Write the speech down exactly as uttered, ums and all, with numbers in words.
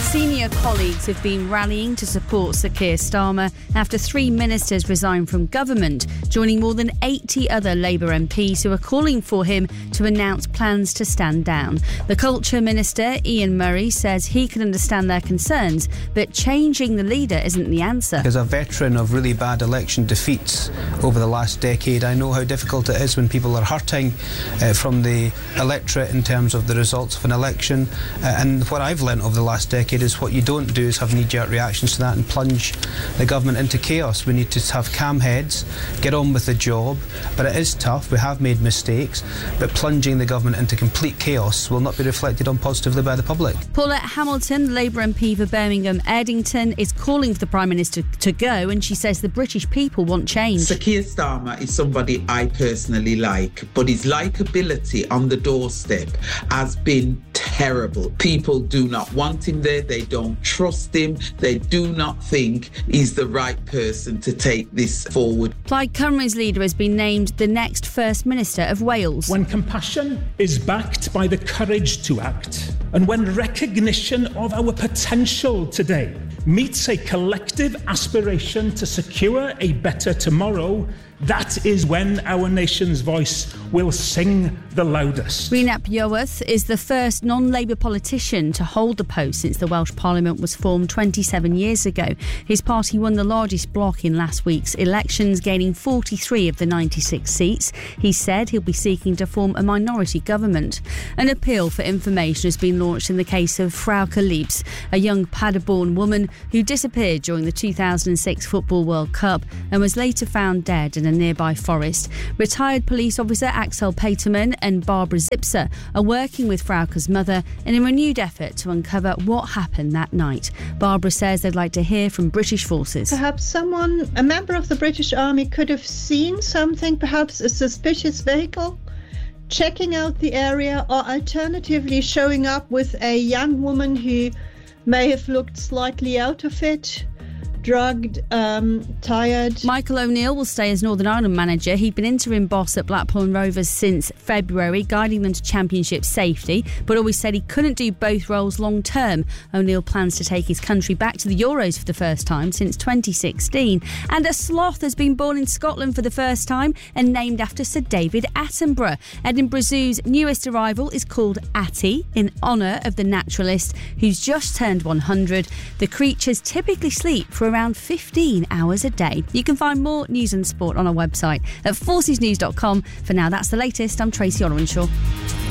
Senior colleagues have been rallying to support Sir Keir Starmer after three ministers resigned from government, joining more than eighty other Labour M Ps who are calling for him to announce plans to stand down. The Culture Minister, Ian Murray, says he can understand their concerns, but changing the leader isn't the answer. As a veteran of really bad election defeats over the last decade, I know how difficult it is when people are hurting uh, from the electorate in terms of the results of an election. Uh, and what I've learnt over the last decade is what you don't do is have knee-jerk reactions to that and plunge the government into chaos. We need to have calm heads, get on with the job, but it is tough. We have made mistakes, but plunging the government into complete chaos will not be reflected on positively by the public. Paulette Hamilton, the Labour M P for Birmingham Erdington, is calling for the Prime Minister to go, and she says the British people want change. Sir Keir Starmer is somebody I personally like, but his likeability on the doorstep has been terrible. People do not want him there. They don't trust him. They do not think he's the right person to take this forward. Plaid Cymru's leader has been named the next First Minister of Wales. When compassion is backed by the courage to act, and when recognition of our potential today meets a collective aspiration to secure a better tomorrow, that is when our nation's voice will sing the loudest. Rhys Iorwerth is the first non-Labour politician to hold the post since the Welsh Parliament was formed twenty-seven years ago. His party won the largest block in last week's elections, gaining forty-three of the ninety-six seats. He said he'll be seeking to form a minority government. An appeal for information has been launched in the case of Frauke Liebs, a young Paderborn woman who disappeared during the two thousand six Football World Cup and was later found dead in a nearby forest. Retired police officer Axel Peterman and Barbara Zipser are working with Frauke's mother in a renewed effort to uncover what happened that night. Barbara says they'd like to hear from British forces. Perhaps someone, a member of the British Army, could have seen something, perhaps a suspicious vehicle, checking out the area, or alternatively showing up with a young woman who may have looked slightly out of it, drugged, um, tired. Michael O'Neill will stay as Northern Ireland manager. He'd been interim boss at Blackpool Rovers since February, guiding them to championship safety, but always said he couldn't do both roles long term. O'Neill plans to take his country back to the Euros for the first time since twenty sixteen. And a sloth has been born in Scotland for the first time and named after Sir David Attenborough. Edinburgh Zoo's newest arrival is called Atty, in honour of the naturalist who's just turned one hundred. The creatures typically sleep for around fifteen hours a day. You can find more news and sport on our website at forces news dot com. For now, that's the latest. I'm Tracy Orwenshaw.